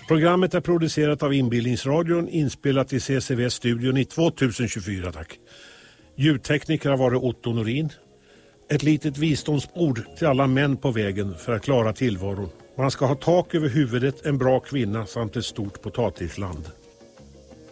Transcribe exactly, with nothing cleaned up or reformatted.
Programmet är producerat av Inbildningsradion, inspelat i C C V-studion i tjugohundratjugofyra, tack. Ljudtekniker har varit Otto Norin. Ett litet visdomsord till alla män på vägen för att klara tillvaron. Man ska ha tak över huvudet, en bra kvinna samt ett stort potatisland.